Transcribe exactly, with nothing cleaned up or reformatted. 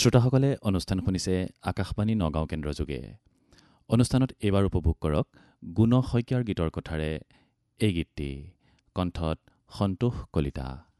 শ্ৰোতাসকলে অনুষ্ঠান শুনিছে আকাশবাণী নগাঁও কেন্দ্ৰযোগে। অনুষ্ঠানত এইবাৰ উপভোগ কৰক গুণ শইকীয়াৰ গীতৰ কথাৰে এই গীতটি, কণ্ঠত সন্তোষ কলিতা।